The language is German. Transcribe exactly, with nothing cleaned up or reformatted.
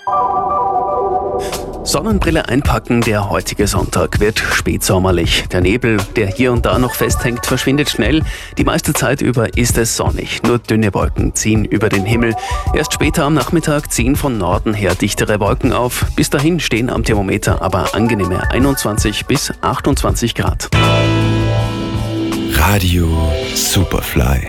Sonnenbrille einpacken, der heutige Sonntag wird spätsommerlich. Der Nebel, der hier und da noch festhängt, verschwindet schnell. Die meiste Zeit über ist es sonnig. Nur dünne Wolken ziehen über den Himmel. Erst später am Nachmittag ziehen von Norden her dichtere Wolken auf. Bis dahin stehen am Thermometer aber angenehme einundzwanzig bis achtundzwanzig Grad. Radio Superfly.